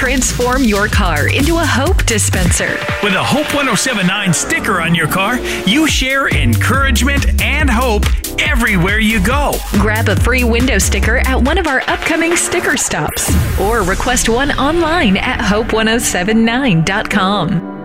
Transform your car into a hope dispenser. With a Hope 1079 sticker on your car, you share encouragement and hope everywhere you go. Grab a free window sticker at one of our upcoming sticker stops or request one online at hope1079.com.